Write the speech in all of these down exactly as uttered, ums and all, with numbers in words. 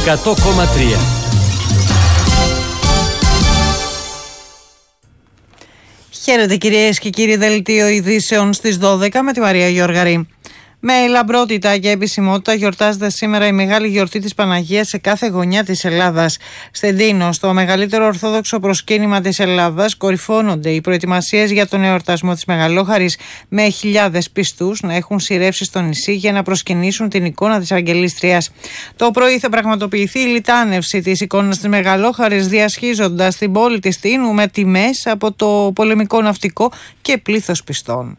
εκατό κόμμα τρία. Χαίρετε κυρίες και κύριοι, δελτίο ειδήσεων στις δώδεκα με τη Μαρία Γιώργαρη. Με λαμπρότητα και επισημότητα γιορτάζεται σήμερα η μεγάλη γιορτή της Παναγίας σε κάθε γωνιά της Ελλάδας. Στην Τίνο, στο μεγαλύτερο ορθόδοξο προσκύνημα της Ελλάδας, κορυφώνονται οι προετοιμασίες για τον εορτασμό της Μεγαλόχαρης, με χιλιάδες πιστούς να έχουν σειρεύσει στο νησί για να προσκυνήσουν την εικόνα της Αγγελίστριας. Το πρωί θα πραγματοποιηθεί η λιτάνευση της εικόνας της Μεγαλόχαρης, διασχίζοντας την πόλη της Τίνου με τιμές από το πολεμικό ναυτικό και πλήθος πιστών.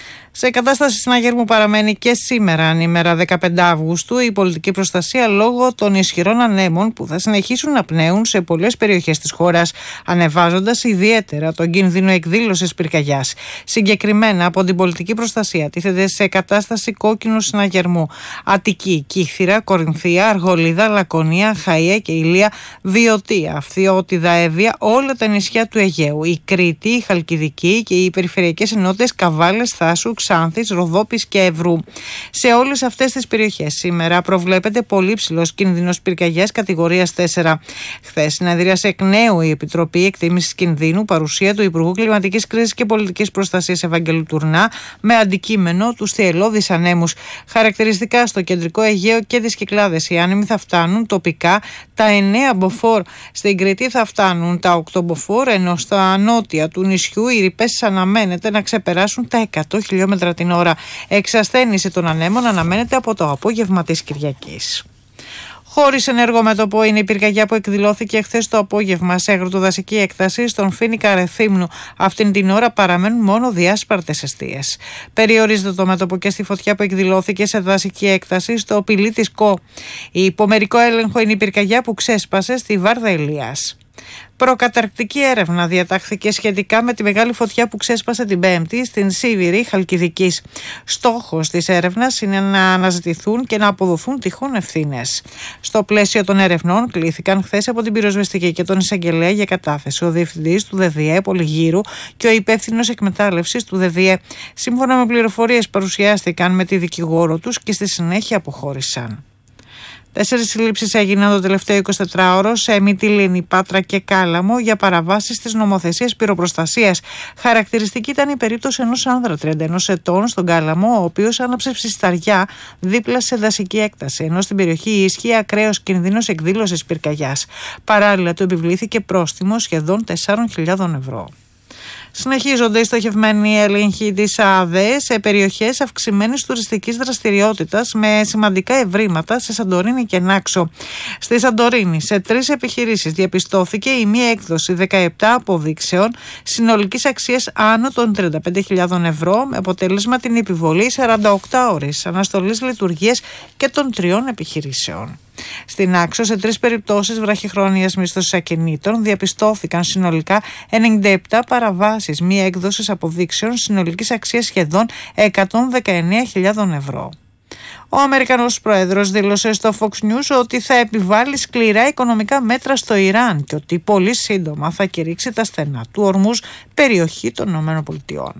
Σε κατάσταση συναγερμού παραμένει και σήμερα, ανήμερα δεκαπέντε Αυγούστου, η πολιτική προστασία λόγω των ισχυρών ανέμων που θα συνεχίσουν να πνέουν σε πολλές περιοχές της χώρας, ανεβάζοντας ιδιαίτερα τον κίνδυνο εκδήλωσης πυρκαγιάς. Συγκεκριμένα, από την πολιτική προστασία τίθεται σε κατάσταση κόκκινου συναγερμού Αττική, Κύθυρα, Κορινθία, Αργολίδα, Λακωνία, Χαΐα και Ηλία, Βιωτία, Αυθιώτιδα, Εύβοια, όλα τα νησιά του Αιγαίου, η Κρήτη, η Χαλκιδική και οι περιφερειακές ενότητες Καβάλες, Θάσου, Ξάνθης, Ροδόπης και Ευρού. Σε όλες αυτές τις περιοχές σήμερα προβλέπεται πολύ ψηλός κίνδυνος πυρκαγιάς κατηγορίας τέσσερα. Χθες συνεδρίασε εκ νέου η Επιτροπή Εκτίμησης Κινδύνου, παρουσία του Υπουργού Κλιματικής Κρίσης και Πολιτικής Προστασίας Ευαγγελού Τουρνά, με αντικείμενο τους θυελλώδεις ανέμους. Χαρακτηριστικά στο κεντρικό Αιγαίο και τις Κυκλάδες οι άνεμοι θα φτάνουν τοπικά τα εννέα μποφόρ. Στην Κρήτη θα φτάνουν τα οκτώ μποφόρ, ενώ στα νότια του νησιού οι ρηπές αναμένεται να ξεπεράσουν τα εκατό χιλιόμετρα την ώρα. Εξασθένηση των ανέμων αναμένεται από το απόγευμα της Κυριακής. Χωρίς ενεργό μέτωπο είναι η πυρκαγιά που εκδηλώθηκε χθες το απόγευμα σε αγροτοδασική έκταση στον Φοίνικα Ρεθύμνου. Αυτήν την ώρα παραμένουν μόνο διάσπαρτες εστίες. Περιορίζεται το μέτωπο και στη φωτιά που εκδηλώθηκε σε δασική έκταση στο Πηλί της Κο. Η υπομερικό έλεγχο είναι η πυρκαγιά που ξέσπασε στη Βάρδα Ηλίας. Προκαταρκτική έρευνα διατάχθηκε σχετικά με τη μεγάλη φωτιά που ξέσπασε την Πέμπτη στην Σίβηρη Χαλκιδικής. Στόχος της έρευνας είναι να αναζητηθούν και να αποδοθούν τυχόν ευθύνες. Στο πλαίσιο των ερευνών κλήθηκαν χθες από την πυροσβεστική και τον εισαγγελέα για κατάθεση ο διευθυντής του ΔΔΕ Πολυγύρου και ο υπεύθυνος εκμετάλλευσης του ΔΔΕ. Σύμφωνα με πληροφορίες παρουσιάστηκαν με τη δικηγόρο τους και στη συνέχεια αποχώρησαν. Τέσσερις συλλήψεις έγιναν το τελευταίο εικοσιτετράωρο σε Μυτιλήνη, Πάτρα και Κάλαμο για παραβάσεις της νομοθεσίας πυροπροστασίας. Χαρακτηριστική ήταν η περίπτωση ενός άνδρα τριάντα ένα ετών στον Κάλαμο, ο οποίος άναψε ψισταριά δίπλα σε δασική έκταση, ενώ στην περιοχή ίσχυε ακραίος κινδύνος εκδήλωσης πυρκαγιάς. Παράλληλα, του επιβλήθηκε πρόστιμο σχεδόν τεσσάρων χιλιάδων ευρώ. Συνεχίζονται οι στοχευμένοι έλεγχοι της ΑΔΕ σε περιοχές αυξημένης τουριστικής δραστηριότητας με σημαντικά ευρήματα σε Σαντορίνη και Νάξο. Στη Σαντορίνη, σε τρεις επιχειρήσεις διαπιστώθηκε η μία έκδοση δεκαεπτά αποδείξεων συνολικής αξίας άνω των τριάντα πέντε χιλιάδων ευρώ, με αποτέλεσμα την επιβολή σαράντα οκτώ ώρες αναστολής λειτουργίας και των τριών επιχειρήσεων. Στην Άξο, σε τρεις περιπτώσεις βραχυχρόνιας μίσθωσης ακινήτων, διαπιστώθηκαν συνολικά ενενήντα επτά παραβάσεις μία έκδοσης αποδείξεων συνολικής αξίας σχεδόν εκατόν δεκαεννέα χιλιάδων ευρώ. Ο Αμερικανός Πρόεδρος δήλωσε στο Fox News ότι θα επιβάλλει σκληρά οικονομικά μέτρα στο Ιράν και ότι πολύ σύντομα θα κηρύξει τα στενά του Ορμούζ, περιοχή των ΗΠΑ.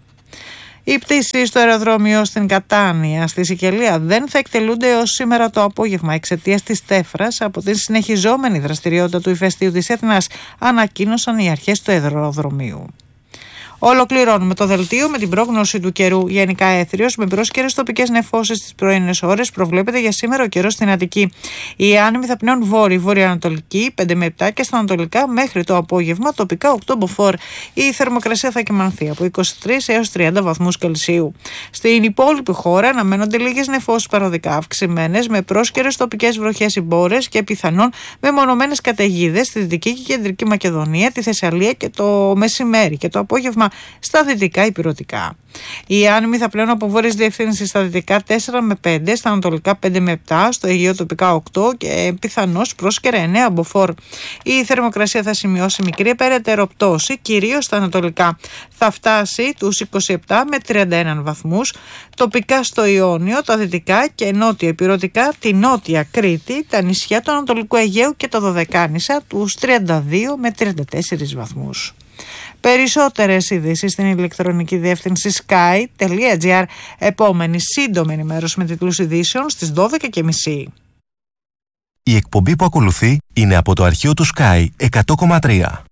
Οι πτήσεις στο αεροδρόμιο στην Κατάνια, στη Σικελία, δεν θα εκτελούνται έως σήμερα το απόγευμα εξαιτίας της τέφρας από την συνεχιζόμενη δραστηριότητα του ηφαιστείου της Έθνας, ανακοίνωσαν οι αρχές του αεροδρομίου. Ολοκληρώνουμε το δελτίο με την πρόγνωση του καιρού. Γενικά έθριος με πρόσκαιρες τοπικές νεφώσεις στις πρωινές ώρες προβλέπεται για σήμερα ο καιρός στην Αττική. Οι άνεμοι θα πνέουν βόρειο-βορειοανατολική πέντε με επτά και στα ανατολικά μέχρι το απόγευμα τοπικά οκτώ μποφόρ. Η θερμοκρασία θα κυμανθεί από είκοσι τρεις έως τριάντα βαθμούς Κελσίου. Στην υπόλοιπη χώρα αναμένονται λίγες νεφώσεις παροδικά αυξημένες με πρόσκαιρες τοπικές βροχές ή μπόρες και πιθανόν μεμονωμένες καταιγίδες στη Δυτική και Κεντρική Μακεδονία, τη Θεσσαλία και το μεσημέρι και το απόγευμα στα δυτικά ηπειρωτικά. Οι άνεμοι θα πλέουν από βόρειες διευθύνσεις στα δυτικά τέσσερα με πέντε, στα ανατολικά πέντε με επτά, στο Αιγαίο τοπικά οκτώ και πιθανώς πρόσκαιρα εννέα μποφόρ. Η θερμοκρασία θα σημειώσει μικρή περαιτέρω πτώση, κυρίως στα ανατολικά. Θα φτάσει τους είκοσι επτά με τριάντα ένα βαθμούς, τοπικά στο Ιόνιο, τα δυτικά και νότια ηπειρωτικά, τη νότια Κρήτη, τα νησιά του Ανατολικού Αιγαίου και τα Δωδεκάνησα, τους τριάντα δύο με τριάντα τέσσερα βαθμούς. Περισσότερες ειδήσεις στην ηλεκτρονική διεύθυνση sky τελεία gr. Επόμενη σύντομη ενημέρωση με τίτλους ειδήσεων στις δώδεκα και μισή. Η εκπομπή που ακολουθεί είναι από το αρχείο του Sky εκατό κόμμα τρία.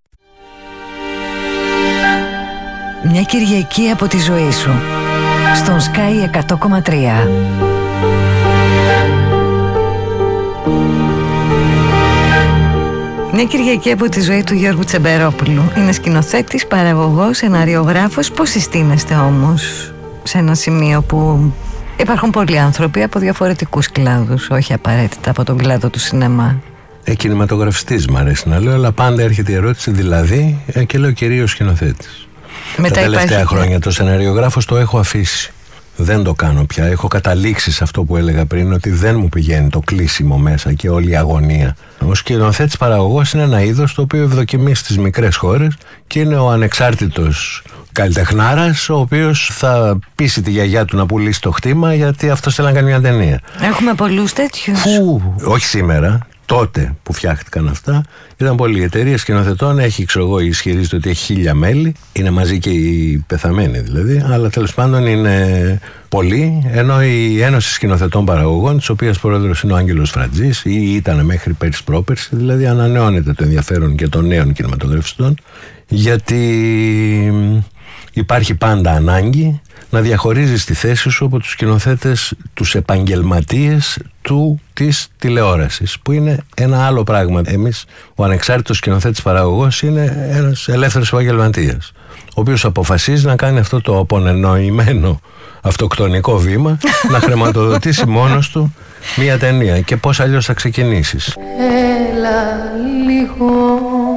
Μια Κυριακή από τη ζωή σου στον Sky εκατό κόμμα τρία. Μια Κυριακή από τη ζωή του Γιώργου Τσεμπερόπουλου. Είναι σκηνοθέτης, παραγωγός, σεναριογράφος. Πώς συστήνεστε όμως σε ένα σημείο που υπάρχουν πολλοί άνθρωποι από διαφορετικούς κλάδους, όχι απαραίτητα από τον κλάδο του σινεμά? Ε, κινηματογραφιστής μ' αρέσει να λέω, αλλά πάντα έρχεται η ερώτηση δηλαδή, ε, και λέω κυρίως σκηνοθέτης. Μετά τα τελευταία χρόνια και... το σεναριογράφος το έχω αφήσει. Δεν το κάνω πια. Έχω καταλήξει σε αυτό που έλεγα πριν, ότι δεν μου πηγαίνει το κλείσιμο μέσα και όλη η αγωνία. Ο σκηνοθέτης παραγωγός είναι ένα είδος το οποίο ευδοκιμεί στις μικρές χώρες και είναι ο ανεξάρτητος καλλιτεχνάρας, ο οποίος θα πείσει τη γιαγιά του να πουλήσει το χτήμα γιατί αυτός θέλει να κάνει μια ταινία. Έχουμε πολλούς τέτοιους. Φου, όχι σήμερα. Τότε που φτιάχτηκαν αυτά ήταν πολλοί. Η εταιρεία σκηνοθετών έχει, ξέρω εγώ, ισχυρίζεται ότι έχει χίλια μέλη. Είναι μαζί και οι πεθαμένοι δηλαδή, αλλά τέλος πάντων είναι πολλοί. Ενώ η Ένωση Σκηνοθετών Παραγωγών, της οποίας πρόεδρος είναι ο Άγγελος Φρατζής, ή ήταν μέχρι πέρσι πρόπερσι, δηλαδή ανανεώνεται το ενδιαφέρον και των νέων κινηματογραφιστών, γιατί υπάρχει πάντα ανάγκη να διαχωρίζεις τη θέση σου από τους σκηνοθέτες, τους επαγγελματίες του της τηλεόρασης, που είναι ένα άλλο πράγμα. Εμείς, ο ανεξάρτητος σκηνοθέτης παραγωγός είναι ένας ελεύθερος επαγγελματίας, ο οποίος αποφασίζει να κάνει αυτό το απονενοημένο αυτοκτονικό βήμα, να χρηματοδοτήσει μόνος του μία ταινία. Και πώς αλλιώς θα ξεκινήσεις? Έλα λίγο